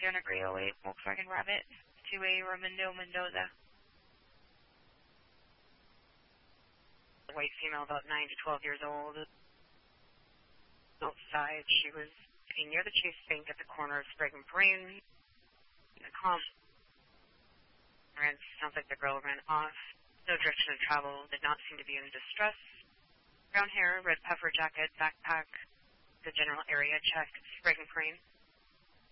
Sierra Negra 08 Volkswagen Rabbit, 2A Raimundo Mendoza. A white female about 9 to 12 years old. Outside, she was sitting near the Chase Bank at the corner of Sprague and Parade. Sounds like the girl ran off. No direction of travel. Did not seem to be in distress. Brown hair, red puffer jacket, backpack. The general area checked. Sprague and Parade.